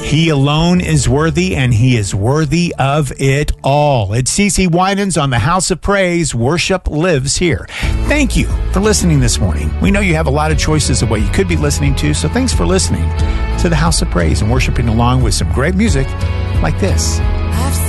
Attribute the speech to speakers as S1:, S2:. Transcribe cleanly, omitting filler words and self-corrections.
S1: He alone is worthy, and He is worthy of it all. It's CeCe Winans on the House of Praise. Worship lives here. Thank you for listening this morning. We know you have a lot of choices of what you could be listening to, so thanks for listening to the House of Praise and worshiping along with some great music like this.